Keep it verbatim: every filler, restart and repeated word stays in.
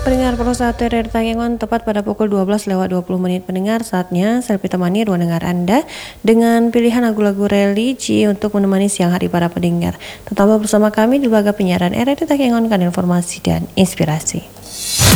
Pendengar Pro satu R R Takengon tepat pada pukul dua belas lewat dua puluh menit. Pendengar, saatnya Selfie temani ruang dengar Anda dengan pilihan lagu-lagu religi untuk menemani siang hari para pendengar. Tetaplah bersama kami di lembaga penyiaran R R Takengon, kan informasi dan inspirasi.